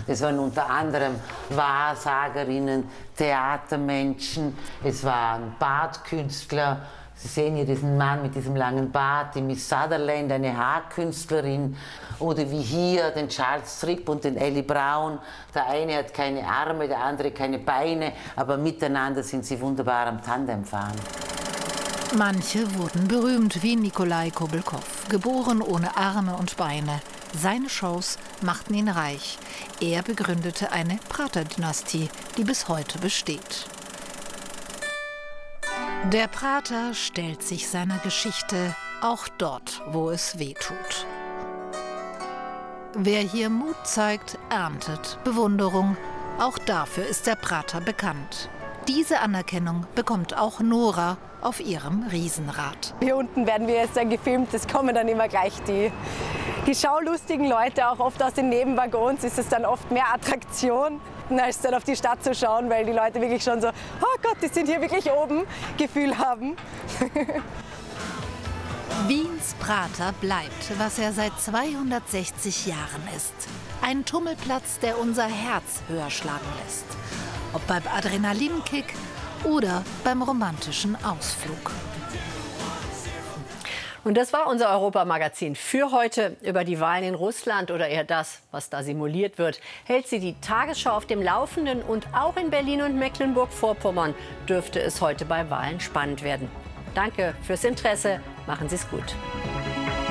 Es waren unter anderem Wahrsagerinnen, Theatermenschen, es waren Bartkünstler. Sie sehen hier diesen Mann mit diesem langen Bart, die Miss Sutherland, eine Haarkünstlerin. Oder wie hier den Charles Tripp und den Ellie Brown. Der eine hat keine Arme, der andere keine Beine, aber miteinander sind sie wunderbar am Tandem fahren. Manche wurden berühmt, wie Nikolai Kobelkow, geboren ohne Arme und Beine. Seine Shows machten ihn reich. Er begründete eine Prater-Dynastie, die bis heute besteht. Der Prater stellt sich seiner Geschichte auch dort, wo es weh tut. Wer hier Mut zeigt, erntet Bewunderung. Auch dafür ist der Prater bekannt. Diese Anerkennung bekommt auch Nora auf ihrem Riesenrad. Hier unten werden wir jetzt dann gefilmt, es kommen dann immer gleich die schaulustigen Leute, auch oft aus den Nebenwaggons ist es dann oft mehr Attraktion, als dann auf die Stadt zu schauen, weil die Leute wirklich schon so, oh Gott, die sind hier wirklich oben, Gefühl haben. Wiens Prater bleibt, was er seit 260 Jahren ist. Ein Tummelplatz, der unser Herz höher schlagen lässt. Ob beim Adrenalinkick oder beim romantischen Ausflug. Und das war unser Europamagazin für heute über die Wahlen in Russland oder eher das, was da simuliert wird. Hält Sie die Tagesschau auf dem Laufenden und auch in Berlin und Mecklenburg-Vorpommern dürfte es heute bei Wahlen spannend werden. Danke fürs Interesse. Machen Sie es gut.